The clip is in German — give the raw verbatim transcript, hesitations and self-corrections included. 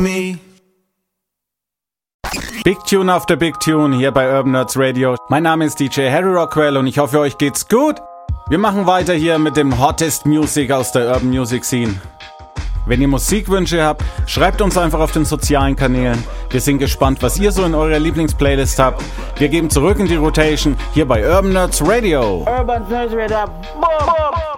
Me. Big Tune after Big Tune hier bei Urban Nerds Radio. Mein Name ist D J Harry Rockwell und ich hoffe, euch geht's gut. Wir machen weiter hier mit dem Hottest Music aus der Urban Music Scene. Wenn ihr Musikwünsche habt, schreibt uns einfach auf den sozialen Kanälen. Wir sind gespannt, was ihr so in eurer Lieblingsplaylist habt. Wir geben zurück in die Rotation hier bei Urban Nerds Radio. Urban Nerds Radio. Boom, boom.